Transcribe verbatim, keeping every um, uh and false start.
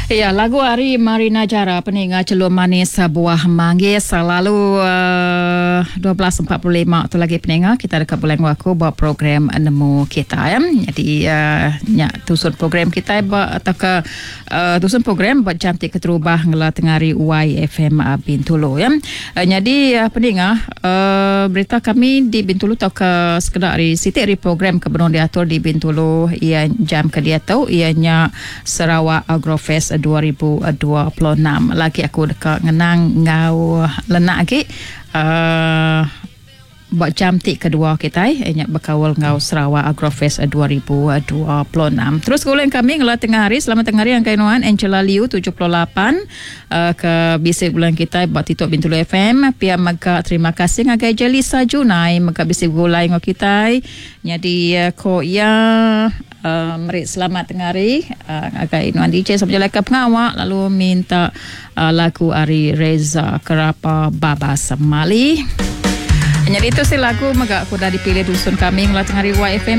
Ya, lagu hari Marina Jara peninga celur manis buah manggis selalu uh, dua belas empat puluh lima tu lagi peninga kita dekat bulan waku buat program nemu kita ya. Jadi uh, nyak tusun program kita buat atau ke uh, tusun program buat cantik keterubah ngela tengari Y F M uh, Bintulu ya. Uh, jadi uh, peninga uh, berita kami di Bintulu atau ke sekedar hari sitik hari program kebenon diatur di Bintulu ia jam ke dia tahu ianya Sarawak Agrofest dua ribu dua puluh enam. Lagi aku dekat ngenang ngau lenak lagi uh, buat cantik kedua kita inyak berkawal ngau Sarawak Agrofest dua ribu dua puluh enam. Terus gulen kami ngelah tengah hari selamat tengah hari yang kainuan Angela Liu tujuh puluh lapan uh, ke bisik bulan kita buat Titok Bintulu F M pia maka terima kasih ngagai Jelisa Junai maka bisik gulai ngau kita jadi uh, ko ya Uh, mari selamat tengah hari uh, agak inuan D J sampai leka pengawak lalu minta uh, lagu Ari Reza Kerapa Baba Semali. Jadi itu si lagu maka aku dah dipilih dusun kami ngelah tengah hari Y F M